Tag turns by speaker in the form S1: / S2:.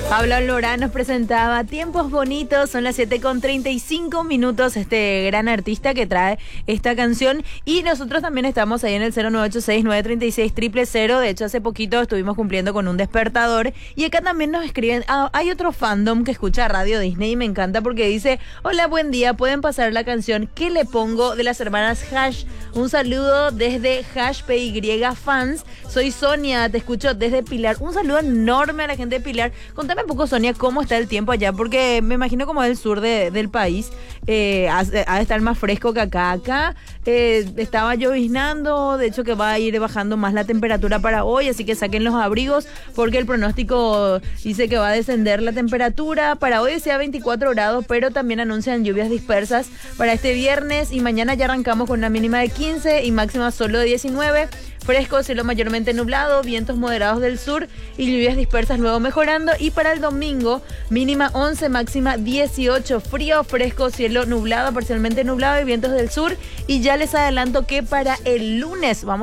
S1: Pablo Lorá nos presentaba Tiempos Bonitos, son las 7:35, este gran artista que trae esta canción. Y nosotros también estamos ahí en el 0986-936-000. De hecho, hace poquito estuvimos cumpliendo con un despertador. Y acá también nos escriben, hay otro fandom que escucha Radio Disney y me encanta porque dice: hola, buen día, ¿pueden pasar la canción ¿Qué le pongo? De las hermanas Hash? Un saludo desde Hash PY Fans. Soy Sonia, te escucho desde Pilar. Un saludo enorme a la gente de Pilar. Contame un poco, Sonia, cómo está el tiempo allá, porque me imagino como es el sur del país, ha de estar más fresco que acá. Acá estaba lloviznando, de hecho que va a ir bajando más la temperatura para hoy, así que saquen los abrigos porque el pronóstico dice que va a descender la temperatura. Para hoy sea 24 grados, pero también anuncian lluvias dispersas para este viernes y mañana ya arrancamos con una mínima de 15 y máxima solo de 19. Fresco, cielo mayormente nublado, vientos moderados del sur y lluvias dispersas luego mejorando. Y para el domingo, mínima 11, máxima 18. Frío, fresco, cielo nublado, parcialmente nublado y vientos del sur. Y ya les adelanto que para el lunes vamos